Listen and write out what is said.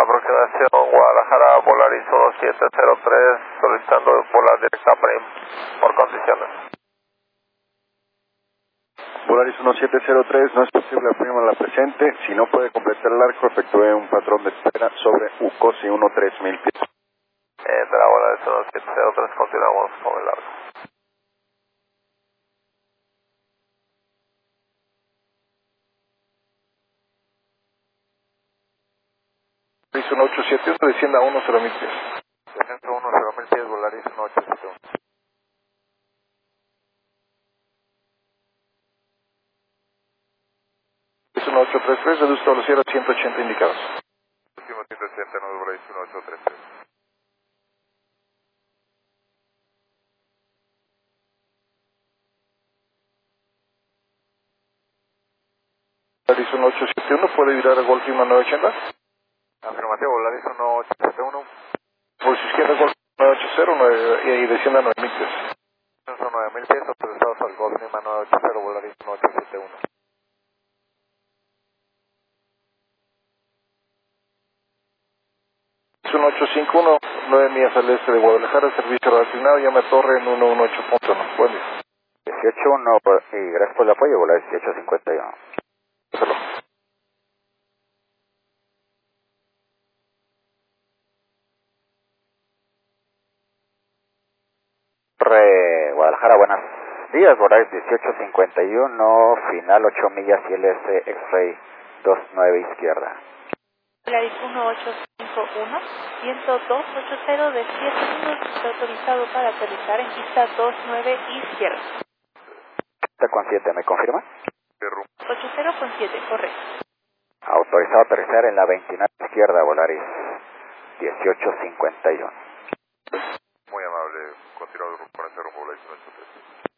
aproximación Guadalajara, Volaris 1703, solicitando volar directa a Prim por condiciones. Volaris 1703, no es posible afirmar la presente. Si no puede completar el arco, efectúe un patrón de espera sobre UCOSI 13000 pies. De la Volaris 1703 continuamos con el arco. Volaris 1871, descienda a 10.000 pies. Descenso 10.000 pies, Volaris 1871. Es 1833, reduzca velocidad a 180 indicados. Último 189, Volaris 1833. Volaris 1871, ¿puede virar a Golf 980? Afirmativo, Volaris 1871. Por su izquierda, Golf 980 y descienda a 9.000 pies. Descenso 9.000 pies, autorizados al Golf Lima 980, Volaris 1871. 1851, 9 millas al este de Guadalajara, servicio reasignado, llame a torre en 118.1. Buen día. 18-1, y gracias por el apoyo, Volaris 1851. Perdón. Guadalajara, buenos días, Volaris 1851, final 8 millas y LS X-Ray 29 izquierda. Volaris 1851, viento 280 de 7 minutos, está autorizado para aterrizar en pista 29 izquierda. Está con 7, ¿me confirma? 80 con 7, correcto. Autorizado a aterrizar en la 29 izquierda, Volaris 1851. Muy amable, continuamos con ese rumbo, Volaris 1833.